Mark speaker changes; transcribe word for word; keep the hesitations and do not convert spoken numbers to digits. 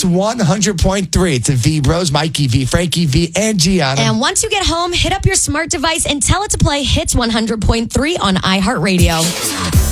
Speaker 1: one hundred point three. It's a V Bros, Mikey V, Frankie V, and Gianna.
Speaker 2: And once you get home, hit up your smart device and tell it to play Hits one hundred point three on iHeartRadio.